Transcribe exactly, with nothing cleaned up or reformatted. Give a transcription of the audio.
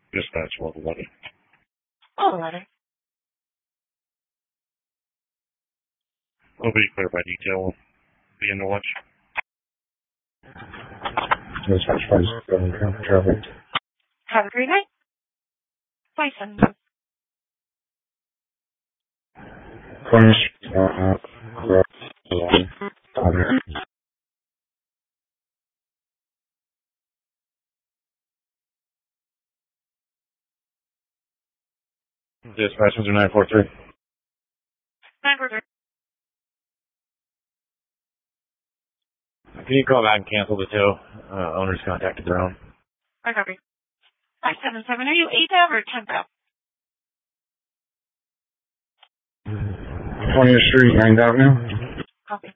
Dispatch one eleven. one eleven. We'll be clear by detail. We'll be in the watch. Dispatch five seven, traffic. Have a great night. Bye, son. Furnish, uh, uh, uh, Dispatch nine four three. nine four three. Can you call back and cancel the tow? Uh, owners contacted their own. I copy. five seven seven, are you eight out or ten out? twentieth Street, ninth Avenue. Copy.